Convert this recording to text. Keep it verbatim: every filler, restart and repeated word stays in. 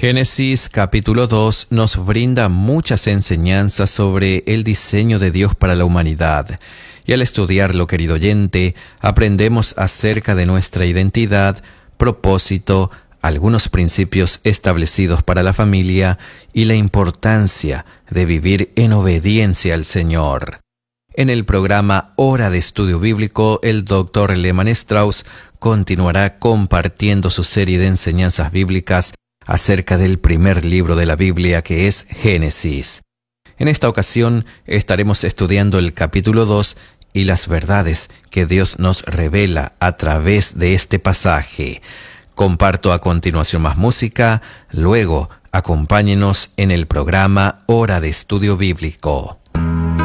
Génesis capítulo dos nos brinda muchas enseñanzas sobre el diseño de Dios para la humanidad. Y al estudiarlo, querido oyente, aprendemos acerca de nuestra identidad, propósito, algunos principios establecidos para la familia y la importancia de vivir en obediencia al Señor. En el programa Hora de Estudio Bíblico, el doctor Lehman Strauss continuará compartiendo su serie de enseñanzas bíblicas acerca del primer libro de la Biblia, que es Génesis. En esta ocasión estaremos estudiando el capítulo dos y las verdades que Dios nos revela a través de este pasaje. Comparto a continuación más música, luego acompáñenos en el programa Hora de Estudio Bíblico.